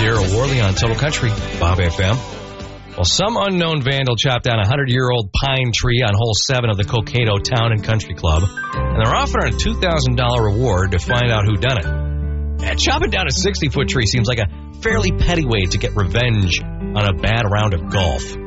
Daryl Worley on Total Country, Bob FM. Well, some unknown vandal chopped down a 100-year-old pine tree on hole 7 of the Cokato Town and Country Club, and they're offering a $2,000 reward to find out who done it. And chopping down a 60-foot tree seems like a fairly petty way to get revenge on a bad round of golf.